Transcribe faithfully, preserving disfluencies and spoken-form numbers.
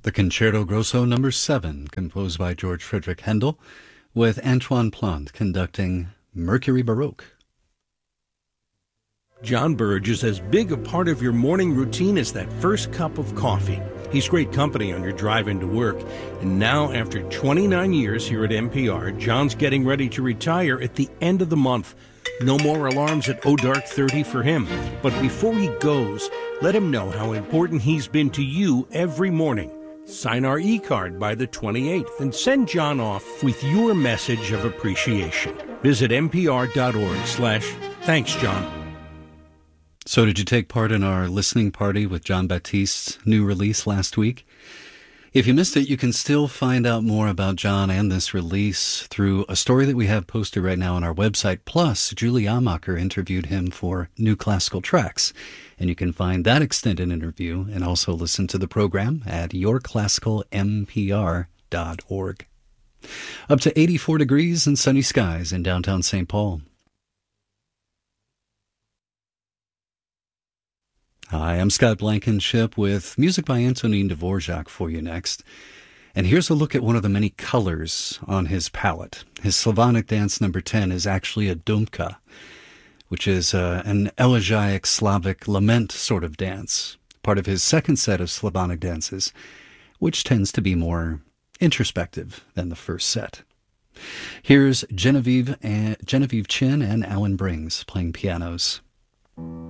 The Concerto Grosso number seven, composed by George Frederick Handel, with Antoine Plant conducting Mercury Baroque. John Burge is as big a part of your morning routine as that first cup of coffee. He's great company on your drive into work. And now, after twenty-nine years here at N P R, John's getting ready to retire at the end of the month. No more alarms at oh dark thirty for him. But before he goes, let him know how important he's been to you every morning. Sign our e-card by the twenty-eighth and send John off with your message of appreciation. Visit npr.org slash thanks, John. So did you take part in our listening party with Jon Batiste's new release last week? If you missed it, you can still find out more about John and this release through a story that we have posted right now on our website. Plus, Julie Amacher interviewed him for New Classical Tracks. And you can find that extended interview and also listen to the program at your classical n p r dot org. Up to eighty-four degrees and sunny skies in downtown Saint Paul. Hi, I'm Scott Blankenship with music by Antonin Dvorak for you next. And here's a look at one of the many colors on his palette. His Slavonic dance number ten is actually a dumka, which is uh, an elegiac Slavic lament sort of dance, part of his second set of Slavonic dances, which tends to be more introspective than the first set. Here's Genevieve, and, Genevieve Chin and Alan Brings playing pianos.